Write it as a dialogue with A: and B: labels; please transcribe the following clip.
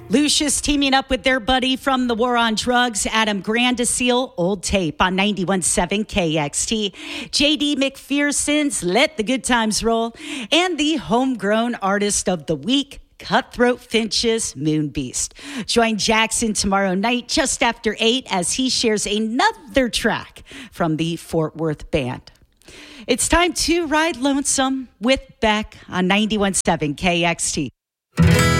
A: Lucius teaming up with their buddy from the War on Drugs, Adam Grandiseel, Old Tape on 91.7 KXT. JD McPherson's Let the Good Times Roll. And the homegrown artist of the week, Cutthroat Finch's Moon Beast. Join Jackson tomorrow night just after 8 as he shares another track from the Fort Worth band. It's time to ride lonesome with Beck on 91.7 KXT.